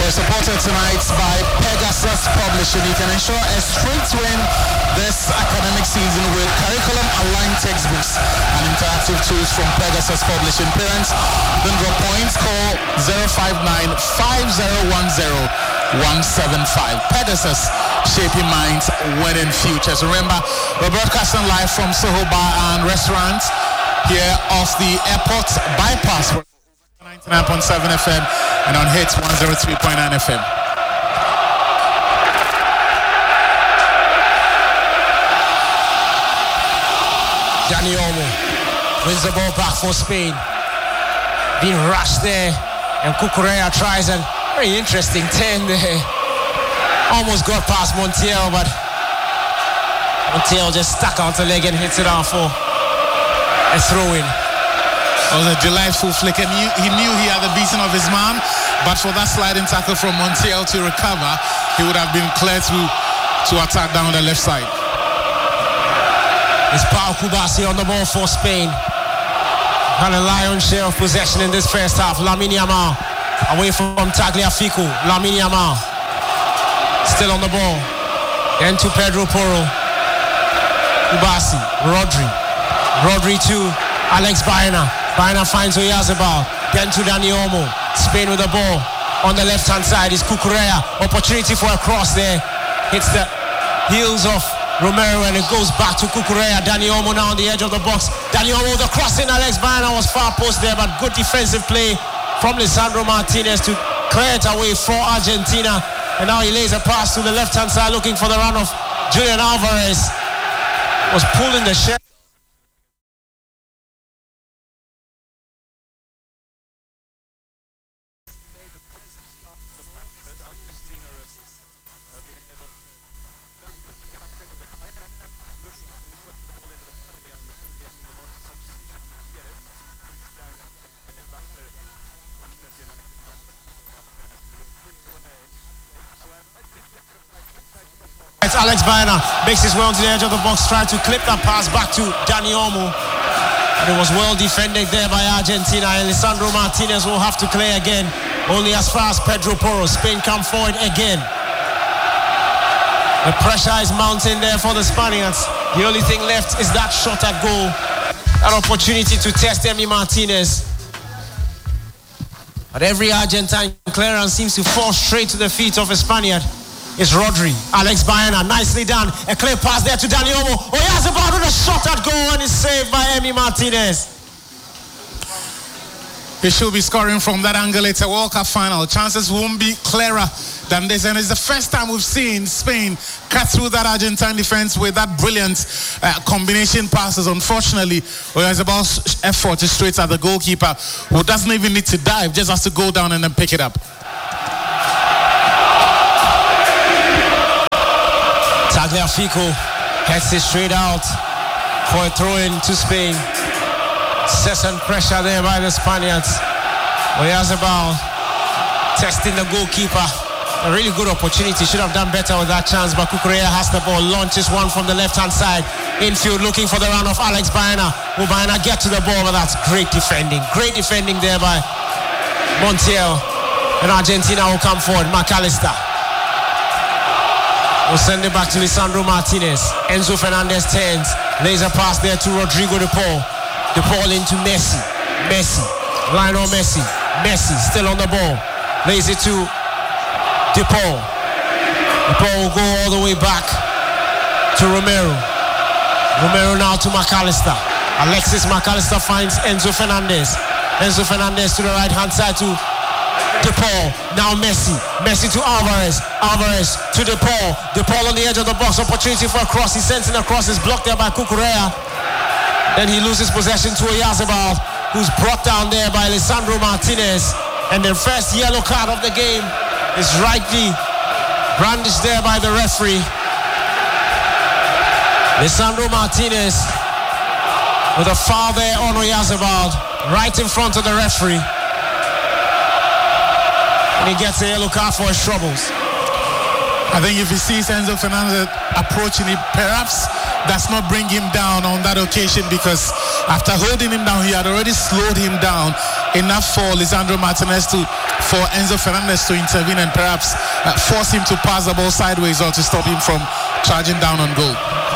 We're supported tonight by Pegasus Publishing. You can ensure a straight win this academic season with curriculum-aligned textbooks and interactive tools from Pegasus Publishing. Parents, don't drop points. Call 059-5010-175. Pegasus, shaping minds, winning futures. Remember, we're broadcasting live from Soho Bar and Restaurant here off the airport bypass. 99.7 FM and on Hits 103.9 FM. Dani Olmo wins the ball back for Spain. Being rushed there, and Cucurella tries a very interesting turn there. Almost got past Montiel, but Montiel just stuck out the leg and hits it out for a throw-in. It was a delightful flick, and he knew he had the beating of his man, but for that sliding tackle from Montiel to recover, he would have been clear to attack down the left side. It's Pau Kubasi on the ball for Spain. Had a lion's share of possession in this first half. Lamine Yamal away from Tagliafico. Lamine Yamal still on the ball. Then to Pedro Porro. Kubasi, Rodri to Alex Baena. Baena finds Oyarzabal. Then to Dani Olmo. Spain with the ball. On the left-hand side is Cucurella. Opportunity for a cross there. Hits the heels of Romero and it goes back to Cucurella. Dani Olmo now on the edge of the box. Dani Olmo with the cross in. Alex Baena was far post there, but good defensive play from Lisandro Martinez to clear it away for Argentina. And now he lays a pass to the left-hand side looking for the run of Julian Alvarez. Was pulling the shell. Alex Baena makes his way onto the edge of the box, trying to clip that pass back to Dani Olmo. And it was well defended there by Argentina, and Lisandro Martinez will have to clear again. Only as far as Pedro Porro. Spain come forward again. The pressure is mounting there for the Spaniards. The only thing left is that shot at goal. That opportunity to test Emi Martinez. But every Argentine clearance seems to fall straight to the feet of a Spaniard. It's Rodri. Alex Baena, nicely done. A clear pass there to Dani Olmo. Oyarzabal with a shot at goal and is saved by Emi Martinez. He should be scoring from that angle. It's a World Cup final. Chances won't be clearer than this, and it's the first time we've seen Spain cut through that Argentine defense with that brilliant combination passes. Unfortunately, Oyarzabal's effort is straight at the goalkeeper, who doesn't even need to dive, just has to go down and then pick it up. Tagliafico heads it straight out for a throw-in to Spain. Incessant pressure there by the Spaniards. Oyarzabal testing the goalkeeper. A really good opportunity. Should have done better with that chance, but Cucurella has the ball. Launches one from the left-hand side. Infield looking for the run of Alex Baena. Will Baena get to the ball? But that's great defending. Great defending there by Montiel. And Argentina will come forward. McAllister will send it back to Lisandro Martinez. Enzo Fernandez turns. Lays a pass there to Rodrigo De Paul. De Paul into Messi. Lionel Messi. Messi still on the ball. Lays it to De Paul. De Paul will go all the way back to Romero. Romero now to McAllister. Alexis McAllister finds Enzo Fernandez. Enzo Fernandez to the right hand side to De Paul. Now Messi. Messi to Alvarez. Alvarez to De Paul. De Paul on the edge of the box. Opportunity for a cross. He sends in a cross. Is blocked there by Cucurella. Then he loses possession to Oyarzabal, who's brought down there by Lisandro Martinez. And the first yellow card of the game is rightly brandished there by the referee. Lisandro Martinez with a foul there on Oyarzabal, right in front of the referee. And he gets a yellow card for his troubles. I think if he sees Enzo Fernandez approaching it, perhaps does not bring him down on that occasion, because after holding him down, he had already slowed him down enough for Lisandro Martinez for Enzo Fernandez to intervene and perhaps force him to pass the ball sideways or to stop him from charging down on goal.